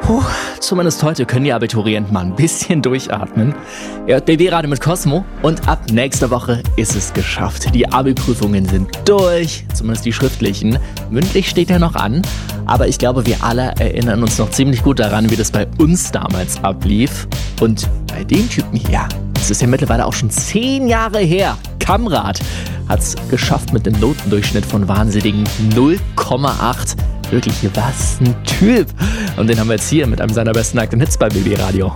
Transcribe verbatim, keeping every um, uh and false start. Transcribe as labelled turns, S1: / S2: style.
S1: Puh, zumindest heute können die Abiturienten mal ein bisschen durchatmen. Ihr hört B W-Radio mit Cosmo und ab nächster Woche ist es geschafft. Die Abi-Prüfungen sind durch, zumindest die schriftlichen. Mündlich steht ja noch an, aber ich glaube, wir alle erinnern uns noch ziemlich gut daran, wie das bei uns damals ablief. Und bei dem Typen hier, das ist ja mittlerweile auch schon zehn Jahre her, Kamrat, hat es geschafft mit einem Notendurchschnitt von wahnsinnigen null Komma acht. Wirklich, was ein Typ. Und den haben wir jetzt hier mit einem seiner besten Act and Hits bei B W Radio.